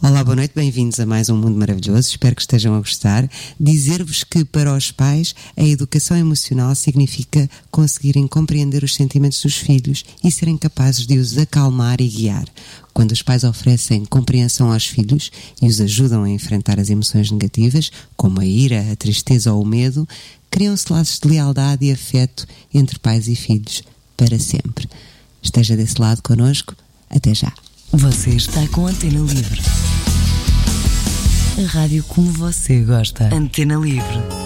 Olá, boa noite, bem-vindos a mais um Mundo Maravilhoso, espero que estejam a gostar. Dizer-vos que para os pais a educação emocional significa conseguirem compreender os sentimentos dos filhos e serem capazes de os acalmar e guiar. Quando os pais oferecem compreensão aos filhos e os ajudam a enfrentar as emoções negativas, como a ira, a tristeza ou o medo, criam-se laços de lealdade e afeto entre pais e filhos para sempre. Esteja desse lado connosco, até já. Você está com Antena Livre. A rádio como você gosta. Antena Livre.